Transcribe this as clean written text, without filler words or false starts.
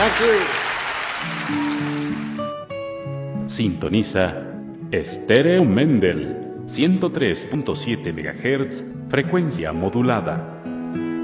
Thank you. Sintoniza Estéreo Mendel 103.7 MHz, frecuencia modulada.